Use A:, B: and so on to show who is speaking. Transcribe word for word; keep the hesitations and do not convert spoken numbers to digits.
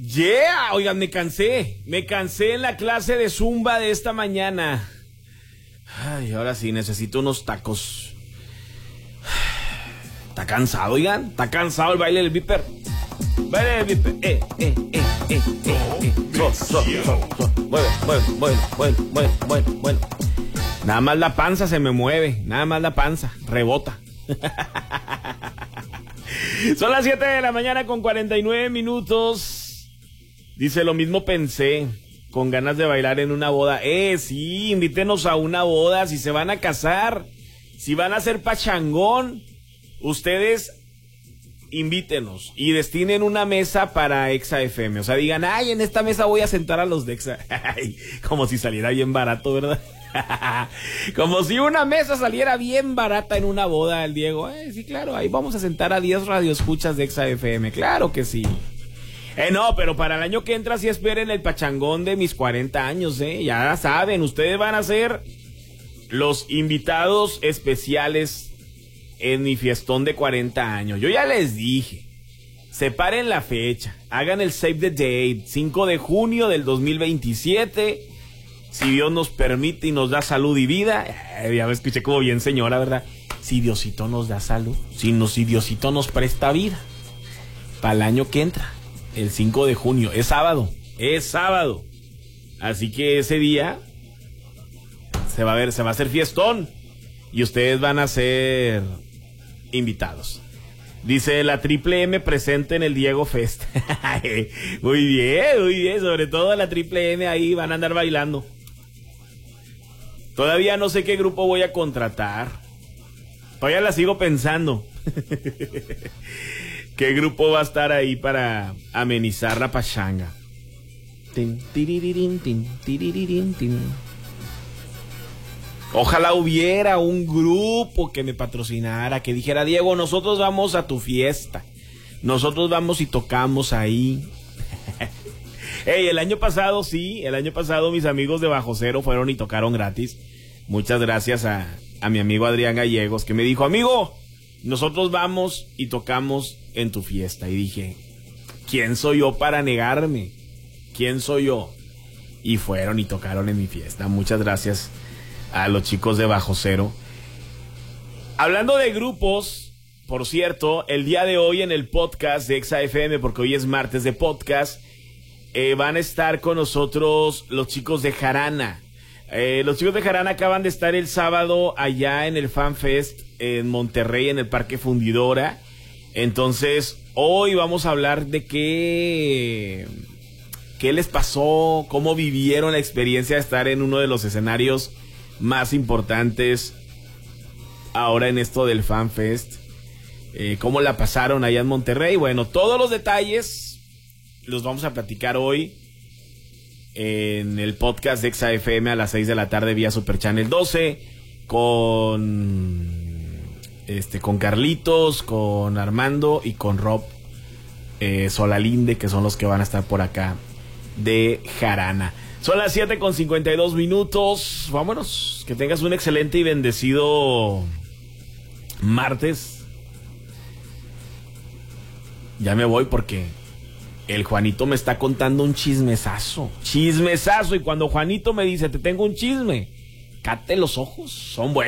A: Yeah, oigan, me cansé. Me cansé en la clase de Zumba de esta mañana. Ay, ahora sí, necesito unos tacos. ¿Está cansado, oigan? ¿Está cansado el baile del Viper? Baile del Viper. Eh, eh, eh, eh, eh, eh. So, so, so, so. Mueve, mueve, mueve, mueve, mueve, mueve, mueve. Nada más la panza se me mueve. Nada más la panza. Rebota. Son las siete de la mañana con cuarenta y nueve minutos. Dice, lo mismo pensé. Con ganas de bailar en una boda. Eh, sí, invítenos a una boda. Si se van a casar, si van a hacer pachangón, ustedes invítenos y destinen una mesa para Exa F M. O sea, digan, ay, en esta mesa voy a sentar a los de Exa. Como si saliera bien barato, ¿verdad? Como si una mesa saliera bien barata en una boda, el Diego. Eh, sí, claro, ahí vamos a sentar a diez radioescuchas de Exa F M. Claro que sí. Eh, no, pero para el año que entra sí esperen el pachangón de mis cuarenta años, eh. Ya saben, ustedes van a ser los invitados especiales en mi fiestón de cuarenta años. Yo ya les dije, separen la fecha, hagan el save the date, cinco de junio del dos mil veintisiete, si Dios nos permite y nos da salud y vida. Eh, ya me escuché como bien señora, ¿verdad? Si Diosito nos da salud, si, no, si Diosito nos presta vida, para el año que entra, el cinco de junio, es sábado, es sábado. Así que ese día se va a ver, se va a hacer fiestón y ustedes van a ser invitados. Dice, la Triple M presente en el Diego Fest. Muy bien, muy bien, sobre todo la Triple M ahí van a andar bailando. Todavía no sé qué grupo voy a contratar. Todavía la sigo pensando. ¿Qué grupo va a estar ahí para amenizar la pachanga? Tin, tiriririn, tin, tiriririn, tin. Ojalá hubiera un grupo que me patrocinara, que dijera, Diego, nosotros vamos a tu fiesta, nosotros vamos y tocamos ahí. Hey, el año pasado, sí, el año pasado mis amigos de Bajo Cero fueron y tocaron gratis. Muchas gracias a, a mi amigo Adrián Gallegos, que me dijo, amigo, nosotros vamos y tocamos en tu fiesta. Y dije, ¿quién soy yo para negarme? ¿Quién soy yo? Y fueron y tocaron en mi fiesta. Muchas gracias a los chicos de Bajo Cero. Hablando de grupos, por cierto, el día de hoy en el podcast de Exa F M, porque hoy es martes de podcast, eh, van a estar con nosotros los chicos de Jarana. Eh, los chicos de Jarana acaban de estar el sábado allá en el Fan Fest en Monterrey, en el Parque Fundidora. Entonces, hoy vamos a hablar de qué, qué les pasó, cómo vivieron la experiencia de estar en uno de los escenarios más importantes ahora en esto del Fan Fest, eh, cómo la pasaron allá en Monterrey. Bueno, todos los detalles los vamos a platicar hoy en el podcast de Exa F M a las seis de la tarde vía Super Channel doce con este con Carlitos, con Armando y con Rob eh, Solalinde, que son los que van a estar por acá de Jarana. Son las siete con cincuenta y dos minutos. Vámonos. Que tengas un excelente y bendecido martes. Ya me voy porque el Juanito me está contando un chismesazo. Chismesazo. Y cuando Juanito me dice, te tengo un chisme, cáte los ojos. Son buenos.